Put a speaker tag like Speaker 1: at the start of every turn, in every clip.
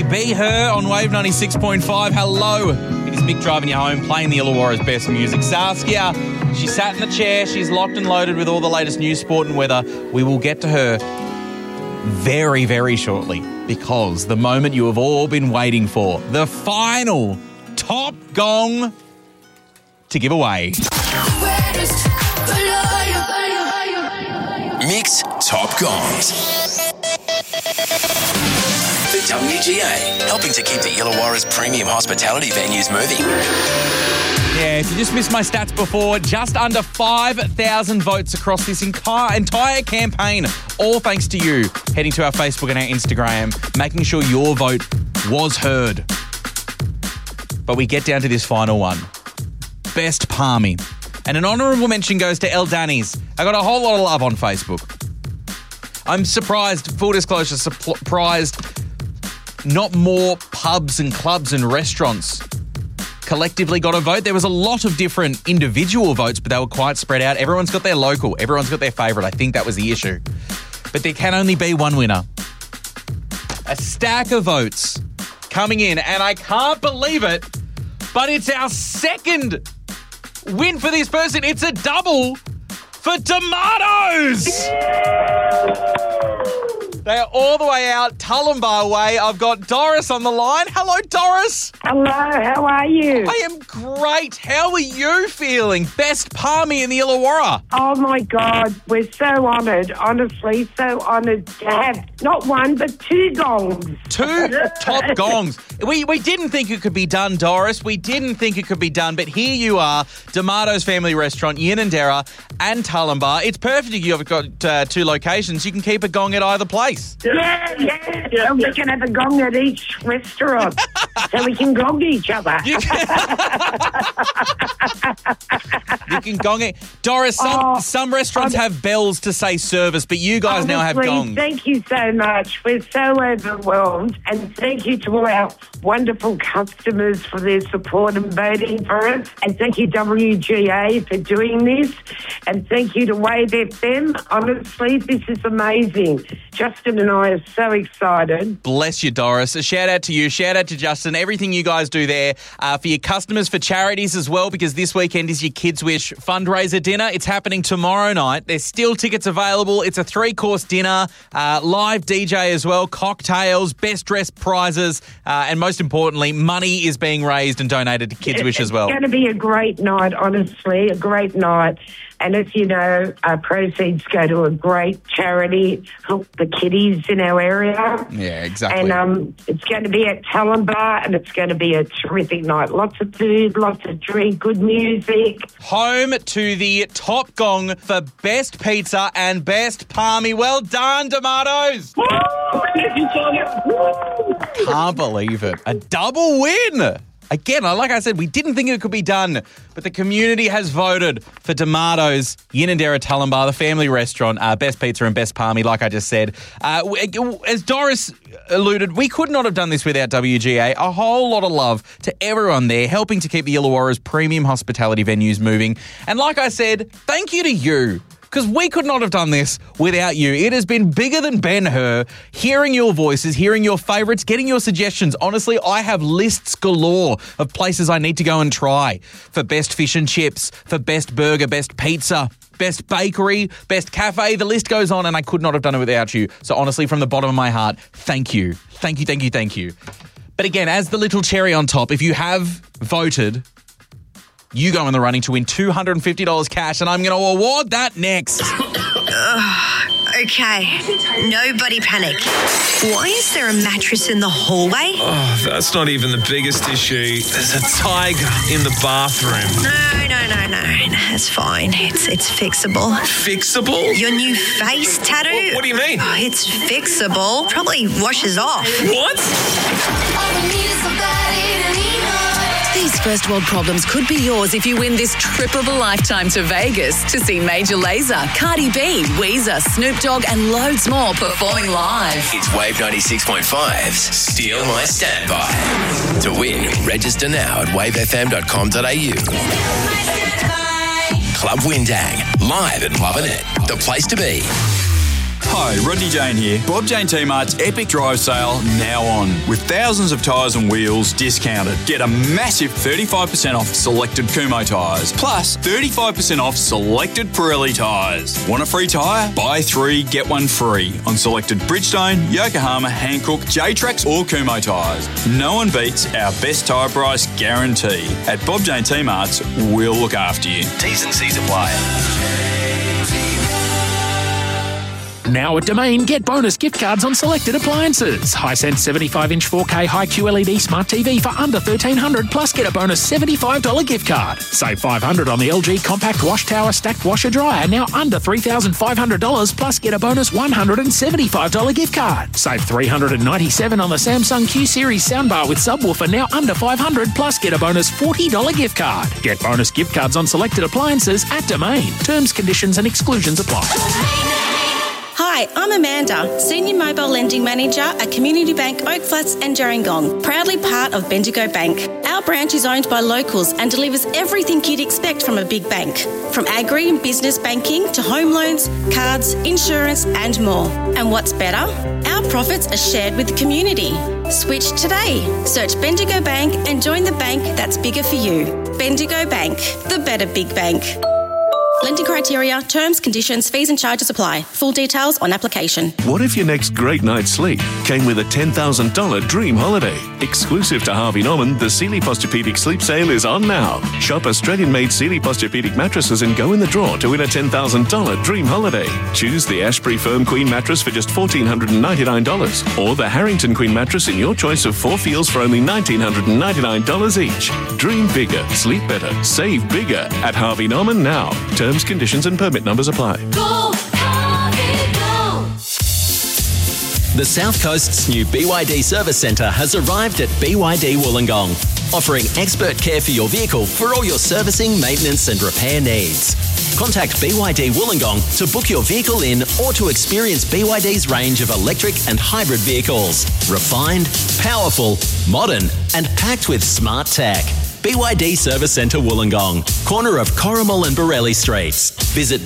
Speaker 1: Be Her on Wave 96.5. Hello. It is Mick driving you home, playing the Illawarra's best music. Saskia, she sat in the chair. She's locked and loaded with all the latest news, sport and weather. We will get to her very, very shortly because the moment you have all been waiting for, the final top gong to give away.
Speaker 2: Mick's Top Gongs. The WGA, helping to keep the Illawarra's premium hospitality venues moving.
Speaker 1: Yeah, if you just missed my stats before, just under 5,000 votes across this entire campaign. All thanks to you heading to our Facebook and our Instagram, making sure your vote was heard. But we get down to this final one. Best Palmy. And an honourable mention goes to El Danny's. I got a whole lot of love on Facebook. I'm surprised, full disclosure, surprised not more pubs and clubs and restaurants collectively got a vote. There was a lot of different individual votes, but they were quite spread out. Everyone's got their local. Everyone's got their favourite. I think that was the issue. But there can only be one winner. A stack of votes coming in, and I can't believe it, but it's our second win for this person. It's a double for Tomatoes. They are all the way out, Tullambar way. I've got Doris on the line. Hello, Doris.
Speaker 3: Hello, how are you?
Speaker 1: I am great. How are you feeling? Best Palmy in the Illawarra.
Speaker 3: Oh, my God. We're so honoured, honestly, so honoured to have not one, but two gongs.
Speaker 1: Two top gongs. We didn't think it could be done, Doris. We didn't think it could be done, but here you are, D'Amato's Family Restaurant, Yinandera and Tullambar. It's perfect if you've got two locations. You can keep a gong at either place.
Speaker 3: Yeah. We can have a gong at each restaurant so we can gong each other.
Speaker 1: You can gong it. Doris, some restaurants have bells to say service, but you guys now have gongs.
Speaker 3: Thank you so much. We're so overwhelmed. And thank you to all our wonderful customers for their support and voting for us. And thank you, WGA, for doing this. And thank you to Wave FM. Honestly, this is amazing. Justin and I are so excited.
Speaker 1: Bless you, Doris. A shout out to you. Shout out to Justin. Everything you guys do there for your customers, for charities as well, because this weekend is your Kids Wish fundraiser dinner. It's happening tomorrow night. There's still tickets available. It's a 3-course dinner, live DJ as well, cocktails, best dressed prizes, and most importantly, money is being raised and donated to Kids Wish as well.
Speaker 3: It's going to be a great night, honestly, a great night. And as you know, proceeds go to a great charity, help the kiddies in our area.
Speaker 1: Yeah, exactly.
Speaker 3: And it's going to be at Tullambar, and it's going to be a terrific night. Lots of food, lots of drink, good music.
Speaker 1: Home to the top gong for best pizza and best palmy. Well done, Tomatoes. Can't believe it. A double win. Again, like I said, we didn't think it could be done, but the community has voted for D'Amato's Yinandera Tullambar, the family restaurant, best pizza and best palmy, like I just said. As Doris alluded, we could not have done this without WGA. A whole lot of love to everyone there, helping to keep the Illawarra's premium hospitality venues moving. And like I said, thank you to you. Because we could not have done this without you. It has been bigger than Ben-Hur. Hearing your voices, hearing your favourites, getting your suggestions. Honestly, I have lists galore of places I need to go and try for best fish and chips, for best burger, best pizza, best bakery, best cafe. The list goes on, and I could not have done it without you. So honestly, from the bottom of my heart, thank you. Thank you, thank you, thank you. But again, as the little cherry on top, if you have voted, you go in the running to win $250 cash, and I'm going to award that next.
Speaker 4: Okay, nobody panic. Why is there a mattress in the hallway?
Speaker 5: Oh, that's not even the biggest issue. There's a tiger in the bathroom.
Speaker 4: No, it's fine. It's fixable.
Speaker 5: Fixable?
Speaker 4: Your new face tattoo?
Speaker 5: What do you mean?
Speaker 4: Oh, it's fixable. Probably washes off.
Speaker 5: What?
Speaker 6: These first world problems could be yours if you win this trip of a lifetime to Vegas to see Major Lazer, Cardi B, Weezer, Snoop Dogg and loads more performing live.
Speaker 2: It's Wave 96.5's Steal My Standby. To win, register now at wavefm.com.au. Club Windang, live at Lovin' It, the place to be.
Speaker 7: Hi, Rodney Jane here. Bob Jane T-Mart's Epic Drive Sale now on. With thousands of tyres and wheels discounted. Get a massive 35% off selected Kumho tyres. Plus 35% off selected Pirelli tyres. Want a free tyre? Buy 3, get 1 free on selected Bridgestone, Yokohama, Hankook, J-Trax or Kumho tyres. No one beats our best tyre price guarantee. At Bob Jane T-Mart's, we'll look after you.
Speaker 2: T's and C's apply.
Speaker 8: Now at Domain, get bonus gift cards on selected appliances. Hisense 75-inch 4K high QLED smart TV for under $1,300, plus get a bonus $75 gift card. Save $500 on the LG compact wash tower stacked washer dryer, now under $3,500, plus get a bonus $175 gift card. Save $397 on the Samsung Q Series soundbar with subwoofer, now under $500, plus get a bonus $40 gift card. Get bonus gift cards on selected appliances at Domain. Terms, conditions and exclusions apply.
Speaker 9: Hi, I'm Amanda, Senior Mobile Lending Manager at Community Bank Oak Flats and Gerringong, proudly part of Bendigo Bank. Our branch is owned by locals and delivers everything you'd expect from a big bank, from agri and business banking to home loans, cards, insurance and more. And what's better? Our profits are shared with the community. Switch today. Search Bendigo Bank and join the bank that's bigger for you. Bendigo Bank, the better big bank. Lending criteria, terms, conditions, fees and charges apply. Full details on application.
Speaker 10: What if your next great night's sleep came with a $10,000 dream holiday? Exclusive to Harvey Norman, the Sealy Posturepedic Sleep Sale is on now. Shop Australian-made Sealy Posturepedic mattresses and go in the draw to win a $10,000 dream holiday. Choose the Ashbury Firm Queen mattress for just $1,499 or the Harrington Queen mattress in your choice of 4 feels for only $1,999 each. Dream bigger, sleep better, save bigger at Harvey Norman now. Terms, conditions and permit numbers apply.
Speaker 2: Go, Harvey, go! The South Coast's new BYD service centre has arrived at BYD Wollongong, offering expert care for your vehicle for all your servicing, maintenance and repair needs. Contact BYD Wollongong to book your vehicle in or to experience BYD's range of electric and hybrid vehicles. Refined, powerful, modern and packed with smart tech. BYD Service Centre Wollongong, corner of Corrimal and Borelli Streets. Visit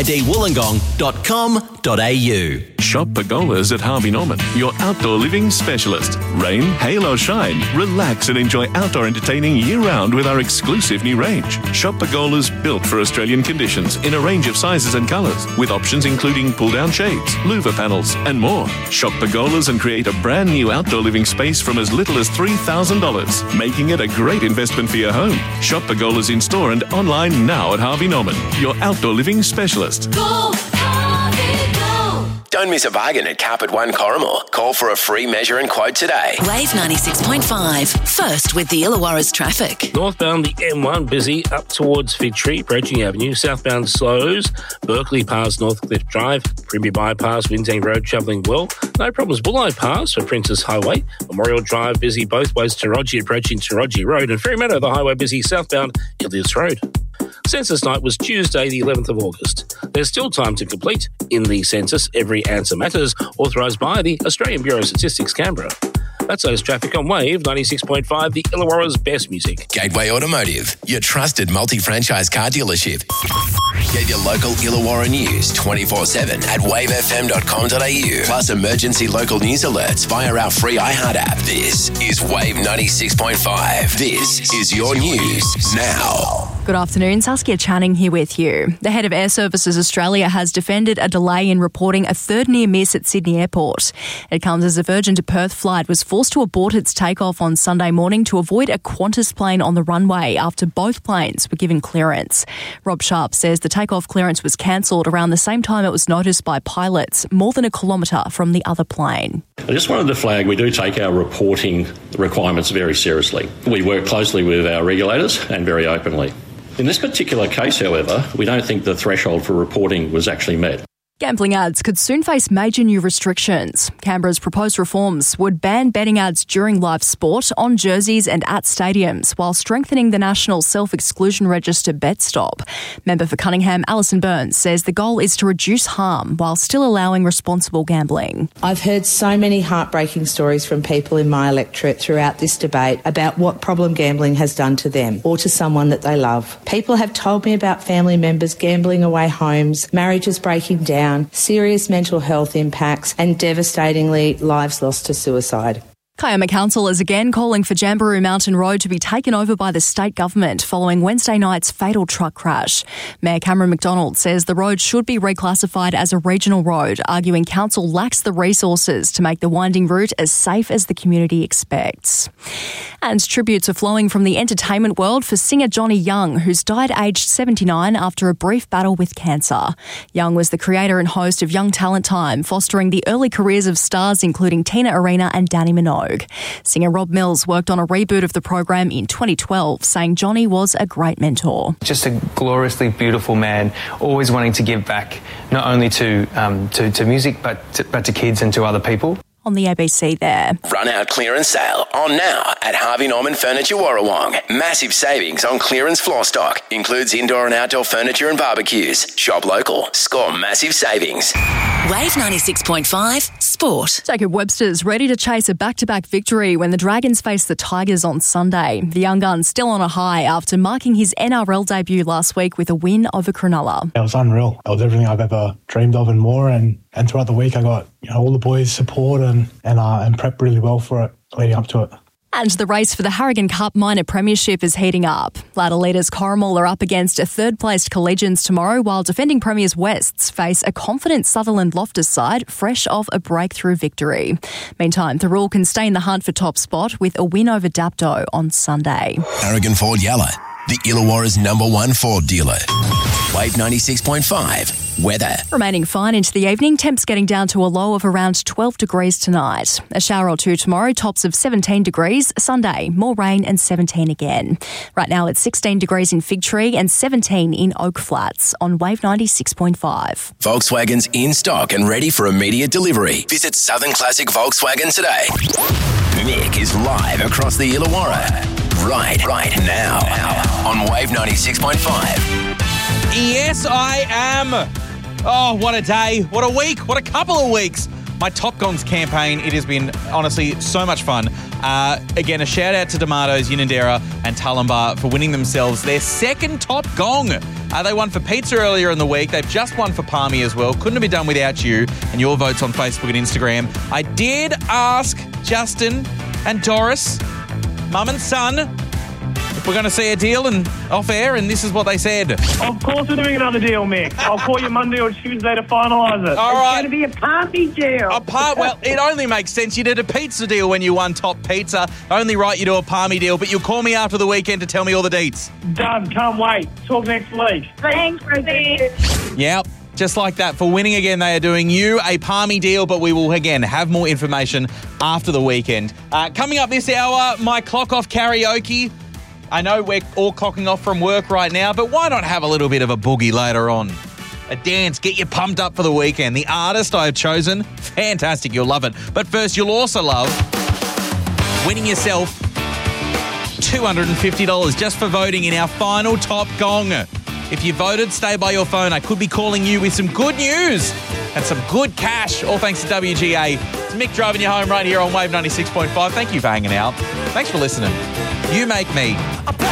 Speaker 2: bydwollongong.com.au.
Speaker 10: Shop pergolas at Harvey Norman, your outdoor living specialist. Rain, hail or shine, relax and enjoy outdoor entertaining year-round with our exclusive new range. Shop pergolas built for Australian conditions in a range of sizes and colours, with options including pull-down shades, louver panels and more. Shop pergolas and create a brand new outdoor living space from as little as $3,000, making it a great investment for your home. Shop pergolas in store and online now at Harvey Norman, your outdoor living specialist.
Speaker 2: Go, Harvey, go! Don't miss a bargain at Carpet One Corrimal. Call for a free measure and quote today.
Speaker 6: Wave 96.5. First with the Illawarra's traffic.
Speaker 11: Northbound, the M1 busy up towards Fig Tree, Brechin Avenue. Southbound slows. Berkeley Pass, Northcliffe Drive. Primby Bypass, Windang Road travelling well. No problems. Bulleye Pass for Princess Highway. Memorial Drive busy both ways to Taraji, approaching Taraji Road. And Ferrymeadow, the highway busy southbound Ilias Road. Census night was Tuesday, the 11th of August. There's still time to complete in the census. Every answer matters, authorised by the Australian Bureau of Statistics, Canberra. That's those traffic on Wave 96.5, the Illawarra's best music.
Speaker 2: Gateway Automotive, your trusted multi-franchise car dealership. Get your local Illawarra news 24/7 at wavefm.com.au. Plus emergency local news alerts via our free iHeart app. This is Wave 96.5. This is your news now.
Speaker 12: Good afternoon, Saskia Channing here with you. The head of Air Services Australia has defended a delay in reporting a third near miss at Sydney Airport. It comes as a Virgin to Perth flight was forced to abort its takeoff on Sunday morning to avoid a Qantas plane on the runway after both planes were given clearance. Rob Sharp says the takeoff clearance was cancelled around the same time it was noticed by pilots, more than a kilometre from the other plane.
Speaker 13: I just wanted to flag we do take our reporting requirements very seriously. We work closely with our regulators and very openly. In this particular case, however, we don't think the threshold for reporting was actually met.
Speaker 12: Gambling ads could soon face major new restrictions. Canberra's proposed reforms would ban betting ads during live sport, on jerseys and at stadiums, while strengthening the national self-exclusion register BetStop. Member for Cunningham, Alison Burns, says the goal is to reduce harm while still allowing responsible gambling.
Speaker 14: I've heard so many heartbreaking stories from people in my electorate throughout this debate about what problem gambling has done to them or to someone that they love. People have told me about family members gambling away homes, marriages breaking down, down, serious mental health impacts, and devastatingly lives lost to suicide.
Speaker 12: Kiama Council is again calling for Jamberoo Mountain Road to be taken over by the state government following Wednesday night's fatal truck crash. Mayor Cameron McDonald says the road should be reclassified as a regional road, arguing council lacks the resources to make the winding route as safe as the community expects. And tributes are flowing from the entertainment world for singer Johnny Young, who's died aged 79 after a brief battle with cancer. Young was the creator and host of Young Talent Time, fostering the early careers of stars including Tina Arena and Danny Minogue. Singer Rob Mills worked on a reboot of the program in 2012, saying Johnny was a great mentor.
Speaker 15: Just a gloriously beautiful man, always wanting to give back not only to music but to kids and to other people.
Speaker 12: On the ABC there.
Speaker 16: Run out clearance sale on now at Harvey Norman Furniture Warrawong. Massive savings on clearance floor stock. Includes indoor and outdoor furniture and barbecues. Shop local. Score massive savings.
Speaker 6: Wave 96.5 Sport.
Speaker 12: Jacob Webster's ready to chase a back-to-back victory when the Dragons face the Tigers on Sunday. The young gun's still on a high after marking his NRL debut last week with a win over Cronulla.
Speaker 17: It was unreal. It was everything I've ever dreamed of and more. And throughout the week, I got all the boys' support and prepped really well for it leading up to it.
Speaker 12: And the race for the Harrigan Cup Minor Premiership is heating up. Ladder leaders Corrimal are up against a third-placed Collegians tomorrow, while defending premiers Wests face a confident Sutherland Loftus side fresh off a breakthrough victory. Meantime, the Rule can stay in the hunt for top spot with a win over Dapto on Sunday.
Speaker 16: Aragon Ford Yalla, the Illawarra's #1 Ford dealer. Wave 96.5. Weather.
Speaker 12: Remaining fine into the evening, temps getting down to a low of around 12 degrees tonight. A shower or two tomorrow, tops of 17 degrees. Sunday, more rain and 17 again. Right now it's 16 degrees in Fig Tree and 17 in Oak Flats on Wave 96.5.
Speaker 16: Volkswagen's in stock and ready for immediate delivery. Visit Southern Classic Volkswagen today. Mick is live across the Illawarra. Right now on Wave 96.5.
Speaker 1: Yes, I am. Oh, what a day. What a week. What a couple of weeks. My Top Gongs campaign, it has been honestly so much fun. Again, a shout out to D'Amato's, Unanderra and Tullambar for winning themselves their second Top Gong. They won for pizza earlier in the week. They've just won for Palmy as well. Couldn't have been done without you and your votes on Facebook and Instagram. I did ask Justin and Doris, mum and son, if we're going to see a deal and off air, and this is what they said.
Speaker 18: Of course we're doing another deal, Mick. I'll call you Monday or Tuesday to finalise it.
Speaker 1: All right.
Speaker 3: It's going to be a party deal.
Speaker 1: Well, it only makes sense. You did a pizza deal when you won Top Pizza. Only right you do a Palmy deal, but you'll call me after the weekend to tell me all the deets.
Speaker 18: Done. Can't wait. Talk next week.
Speaker 3: Thanks, Rosie.
Speaker 1: Yep. Just like that, for winning again, they are doing you a Palmy deal, but we will, again, have more information after the weekend. Coming up this hour, my clock off karaoke. I know we're all clocking off from work right now, but why not have a little bit of a boogie later on? A dance, get you pumped up for the weekend. The artist I have chosen, fantastic, you'll love it. But first, you'll also love winning yourself $250 just for voting in our final Top Gong. If you voted, stay by your phone. I could be calling you with some good news and some good cash, all thanks to WGA. It's Mick driving you home right here on Wave 96.5. Thank you for hanging out. Thanks for listening. You make me.